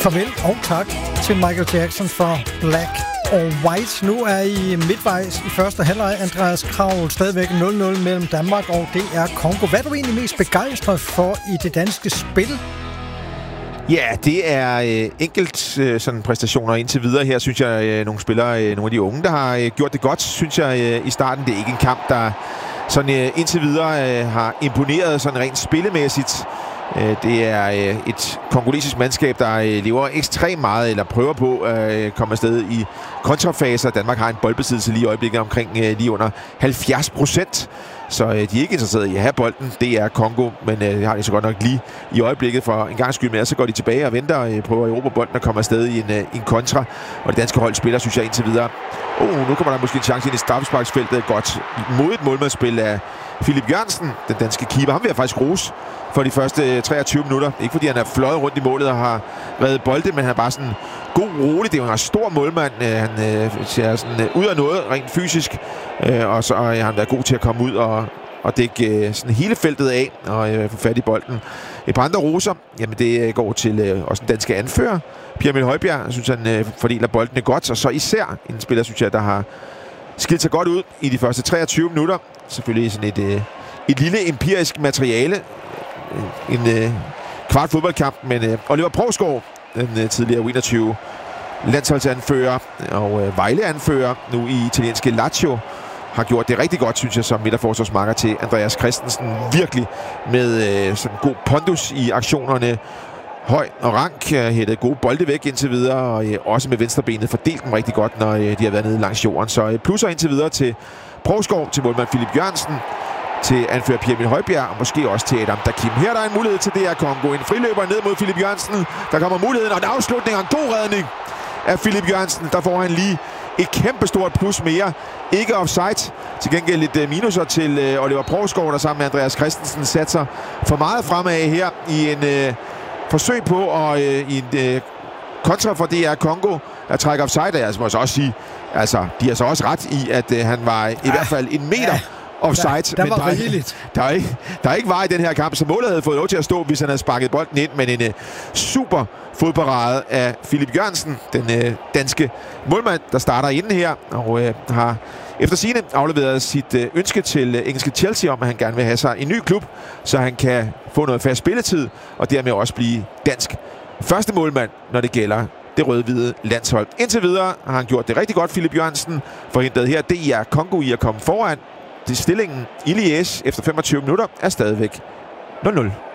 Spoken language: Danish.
Farvel og tak til Michael Jackson for Black og White. Nu er I midtvejs i første halvleg. Andreas Kravl stadigvæk 0-0 mellem Danmark og DR Congo. Hvad er du egentlig mest begejstret for i det danske spil? Ja, det er enkelt sådan præstationer indtil videre. Her synes jeg, nogle spillere, nogle af de unge, der har gjort det godt, synes jeg i starten. Det er ikke en kamp, der sådan indtil videre har imponeret sådan rent spillemæssigt. Det er et kongolesisk mandskab, der lever ekstremt meget, eller prøver på at komme afsted i kontrafaser. Danmark har en boldbesiddelse lige i øjeblikket omkring lige under 70%. Så de er ikke interesserede i at have bolden. Det er Kongo, men det har de så godt nok lige i øjeblikket for en gang skyld med. Så går de tilbage og venter og prøver at erobre bolden og kommer afsted i en kontra. Og det danske hold spiller, synes jeg, indtil videre. Nu kommer der måske en chance ind i straffesparksfeltet. Godt modigt målmandsspil af Philip Jørgensen, den danske keeper. Han vil jeg faktisk rose for de første 23 minutter. Ikke fordi han er fløjet rundt i målet og har reddet bolde, men han er bare sådan god, rolig. Det er jo en stor målmand. Han ser sådan ud af noget rent fysisk. Og så har han været god til at komme ud og dække sådan hele feltet af og få fat i bolden. Et par andre roser, jamen det går til også den danske anfører, Pierre Emil Højbjerg. Jeg synes, han fordeler boldene godt, og så især en spiller, synes jeg, der har skilt sig godt ud i de første 23 minutter. Selvfølgelig sådan et lille empirisk materiale. En kvart fodboldkamp, men Oliver Provsgaard, den tidligere U21 landsholdsanfører og Vejle-anfører, nu i italienske Lazio, har gjort det rigtig godt, synes jeg, som midterforsvarsmarker til Andreas Christensen. Virkelig med sådan god pondus i aktionerne. Høj og rank, hættede gode bolde væk indtil videre, og også med venstrebenet fordelt dem rigtig godt, når de har været nede langs jorden. Så plusser indtil videre til Provsgaard, til målmand Philip Jørgensen, til anfører Pierre Emil Højbjerg, og måske også til Adam Dakim. Her er der en mulighed til DR Congo. En friløber ned mod Philip Jørgensen. Der kommer muligheden, og en afslutning og en god redning af Philip Jørgensen. Der får han lige et kæmpestort plus mere. Ikke offside. Til gengæld lidt minuser til Oliver Provsgaard, der sammen med Andreas Christensen satser for meget fremad her i en forsøg på, og i en kontra for DR Congo at trække offside. Jeg må så også sige, altså, de har så også ret i, at han var i hvert fald en meter offside, der var der er ikke var i den her kamp, så målet havde fået lov til at stå, hvis han havde sparket bolden ind, men en super fodparade af Philip Jørgensen, den danske målmand, der starter inden her, og har efter sigende afleveret sit ønske til engelske Chelsea om, at han gerne vil have sig en ny klub, så han kan få noget fast spilletid, og dermed også blive dansk første målmand, når det gælder det rød-hvide landshold. Indtil videre har han gjort det rigtig godt, Philip Jørgensen, forhindret her DR Congo i at komme foran. Stillingen i Liège efter 25 minutter er stadigvæk 0-0.